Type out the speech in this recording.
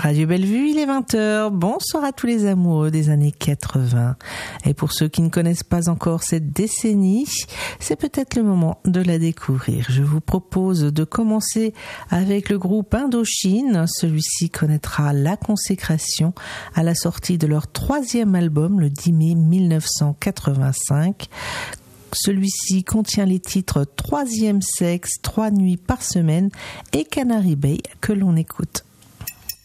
Radio Bellevue, il est 20h. Bonsoir à tous les amoureux des années 80. Et pour ceux qui ne connaissent pas encore cette décennie, c'est peut-être le moment de la découvrir. Je vous propose de commencer avec le groupe Indochine. Celui-ci connaîtra la consécration à la sortie de leur 3e album le 10 mai 1985. Celui-ci contient les titres 3e sexe, 3 nuits par semaine et Canary Bay que l'on écoute.